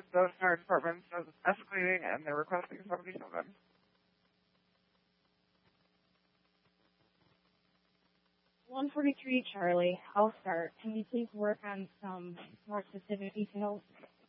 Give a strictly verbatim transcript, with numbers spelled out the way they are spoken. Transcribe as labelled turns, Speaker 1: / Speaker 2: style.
Speaker 1: those in our department is escalating and they're requesting seventy-seven.
Speaker 2: one forty-three, Charlie. I'll start. Can you please work on some more specific details?